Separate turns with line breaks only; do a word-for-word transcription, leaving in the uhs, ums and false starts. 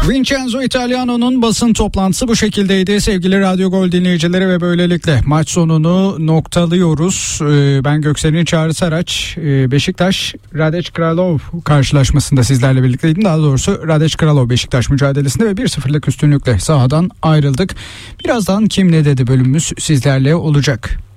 Vincenzo Italiano'nun basın toplantısı bu şekildeydi sevgili Radyo Gol dinleyicileri ve böylelikle maç sonunu noktalıyoruz. Ben Göksel'in Çağrı Saraç, Beşiktaş Radec Kralov karşılaşmasında sizlerle birlikteydim. Daha doğrusu Radec Kralov Beşiktaş mücadelesinde ve bir sıfırlık üstünlükle sahadan ayrıldık. Birazdan Kim Ne Dedi bölümümüz sizlerle olacak.